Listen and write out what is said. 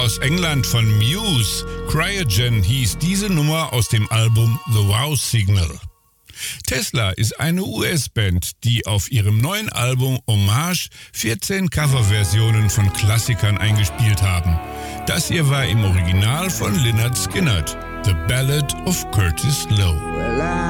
aus England von Muse. Cryogen hieß diese Nummer aus dem Album The Wow Signal. Tesla ist eine US-Band, die auf ihrem neuen Album Hommage 14 Coverversionen von Klassikern eingespielt haben. Das hier war im Original von Lynyrd Skynyrd, The Ballad of Curtis Loew.